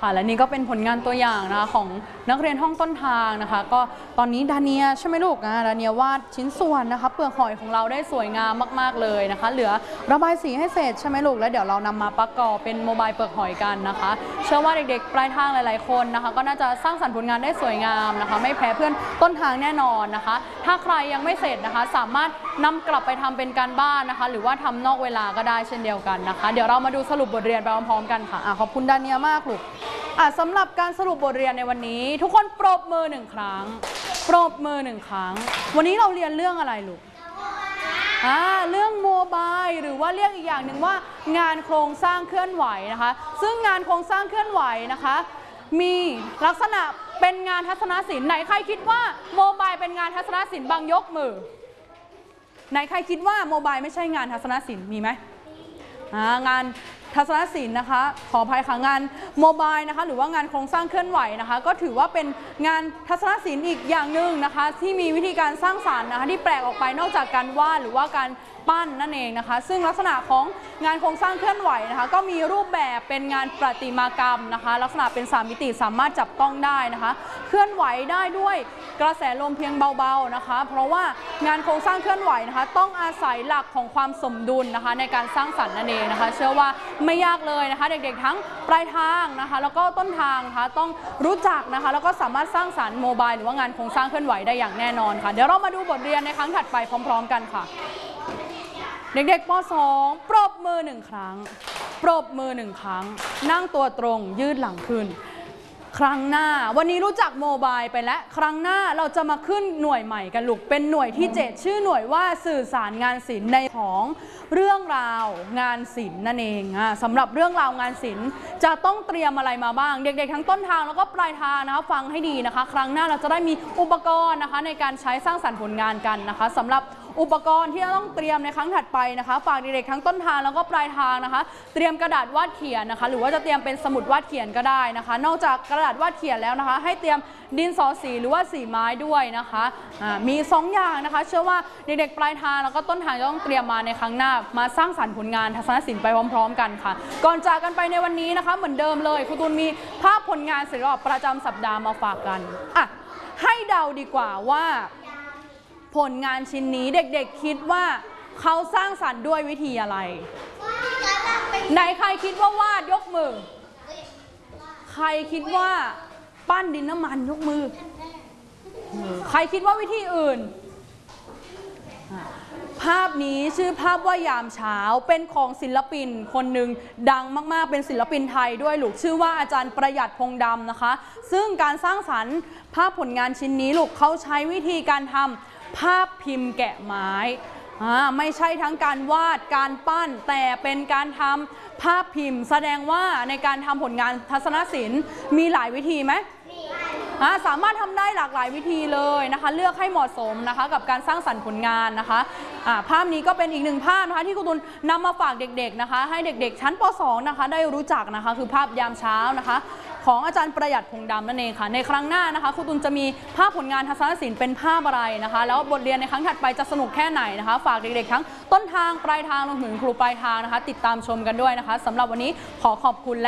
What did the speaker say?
ค่ะและนี่ก็เป็นผลงานตัวอย่างนะคะของนักเรียนห้องต้นทางนะคะก็ตอนนี้ดาเนียใช่ไหมลูกดาเนียวาดชิ้นส่วนนะคะเปลือกหอยของเราได้สวยงามมากๆเลยนะคะเหลือระบายสีให้เสร็จใช่ไหมลูกแล้วเดี๋ยวเรานำมาประกอบเป็นโมบายเปลือกหอยกันนะคะเชื่อว่าเด็กๆปลายทางหลายๆคนนะคะก็น่าจะสร้างสรรค์ผลงานได้สวยงามนะคะไม่แพ้เพื่อนต้นทางแน่นอนนะคะถ้าใครยังไม่เสร็จนะคะสามารถนำกลับไปทำเป็นการบ้านนะคะหรือว่าทำนอกเวลาก็ได้เช่นเดียวกันนะคะเดี๋ยวเรามาดูสรุปบทเรียนไปพร้อมๆกันค่ะขอบคุณดาเนียมากลูกสำหรับการสรุปบทเรียนในวันนี้ทุกคนปรบมือ1 ครั้งปรบมือ1 ครั้งวันนี้เราเรียนเรื่องอะไรลูกเรื่องโมบายหรือว่าเรียกอีกอย่างหนึ่งว่างานโครงสร้างเคลื่อนไหวนะคะซึ่งงานโครงสร้างเคลื่อนไหวนะคะมีลักษณะเป็นงานทัศนศิลป์ไหนใครคิดว่าโมบายเป็นงานทัศนศิลป์บางยกมือไหนใครคิดว่าโมบายไม่ใช่งานทัศนศิลป์มีไหมงานทัศนศิลป์นะคะขออภัยค่ะงานโมบายนะคะหรือว่างานโครงสร้างเคลื่อนไหวนะคะก็ถือว่าเป็นงานทัศนศิลป์อีกอย่างหนึ่งนะคะที่มีวิธีการสร้างสรรค์นะคะที่แปลกออกไปนอกจากการวาดหรือว่าการปั้นนั่นเองนะคะซึ่งลักษณะของงานโครงสร้างเคลื่อนไหวนะคะก็มีรูปแบบเป็นงานประติมากรรมนะคะลักษณะเป็น3 มิติสามารถจับต้องได้นะคะเคลื่อนไหวได้ด้วยกระแสลมเพียงเบาๆนะคะเพราะว่างานโครงสร้างเคลื่อนไหวนะคะต้องอาศัยหลักของความสมดุลนะคะในการสร้างสรรค์นั่นเองนะคะเชื่อว่าไม่ยากเลยนะคะเด็กๆทั้งปลายทางนะคะแล้วก็ต้นทางนะคะต้องรู้จักนะคะแล้วก็สามารถสร้างสรรค์โมบายหรือว่างานโครงสร้างเคลื่อนไหวได้อย่างแน่นอนค่ะเดี๋ยวเรามาดูบทเรียนในครั้งถัดไปพร้อมๆกันค่ะเด็กๆป .2 ปรบมือ1 ครั้งปรบมือ1 ครั้งนั่งตัวตรงยืดหลังขึ้นครั้งหน้าวันนี้รู้จักโมบายไปแล้วครั้งหน้าเราจะมาขึ้นหน่วยใหม่กันลูกเป็นหน่วยที่7ชื่อหน่วยว่าสื่อสารงานศิลป์ในของเรื่องราวงานศิลป์นั่นเองสำหรับเรื่องราวงานศิลป์จะต้องเตรียมอะไรมาบ้างเด็กๆทั้งต้นทางแล้วก็ปลายทางนะคะฟังให้ดีนะคะครั้งหน้าเราจะได้มีอุปกรณ์นะคะในการใช้สร้างสรรค์ผลงานกันนะคะสำหรับอุปกรณ์ที่เราต้องเตรียมในครั้งถัดไปนะคะฝากเด็กๆทั้งต้นทางแล้วก็ปลายทางนะคะเตรียมกระดาษวาดเขียนนะคะหรือว่าจะเตรียมเป็นสมุดวาดเขียนก็ได้นะคะนอกจากกระดาษวาดเขียนแล้วนะคะให้เตรียมดินสอสีหรือว่าสีไม้ด้วยนะคะมี2 อย่างนะคะเชื่อว่าเด็กๆปลายทางแล้วก็ต้นทางจะต้องเตรียมมาในครั้งหน้ามาสร้างสรรค์ผลงานทัศนศิลป์ไปพร้อมๆกันค่ะก่อนจากกันไปในวันนี้นะคะเหมือนเดิมเลยครูตูนมีภาพผลงานศิลปะประจำสัปดาห์มาฝากกันให้เดาดีกว่าว่าผลงานชิ้นนี้เด็กๆคิดว่าเขาสร้างสรรค์ด้วยวิธีอะไรไหนใครคิดว่าวาดยกมือใครคิดว่าปั้นดินน้ำมันยกมือใครคิดว่าวิธีอื่นภาพนี้ชื่อภาพว่ายามเช้าเป็นของศิลปินคนหนึ่งดังมากๆเป็นศิลปินไทยด้วยลูกชื่อว่าอาจารย์ประหยัดพงษ์ดำนะคะซึ่งการสร้างสรรค์ภาพผลงานชิ้นนี้ลูกเขาใช้วิธีการทำภาพพิมพ์แกะไม้ไม่ใช่ทั้งการวาดการปั้นแต่เป็นการทำภาพพิมพ์แสดงว่าในการทำผลงานทัศนศิลป์มีหลายวิธีไหมสามารถทำได้หลากหลายวิธีเลยนะคะเลือกให้เหมาะสมนะคะกับการสร้างสรรค์ผลงานนะคะภาพนี้ก็เป็นอีก1 ภาพนะคะที่ครูตุลนำมาฝากเด็กๆนะคะให้เด็กๆชั้นป .2 นะคะได้รู้จักนะคะคือภาพยามเช้านะคะของอาจารย์ประหยัดพงษ์ดำนั่นเองค่ะในครั้งหน้านะคะครูตุลจะมีภาพผลงานทัศนศิลป์เป็นภาพอะไรนะคะแล้วบทเรียนในครั้งถัดไปจะสนุกแค่ไหนนะคะฝากเด็กๆทั้งต้นทางปลายทางรวมถึงครูปลายทางนะคะติดตามชมกันด้วยนะคะสำหรับวันนี้ขอขอบคุณ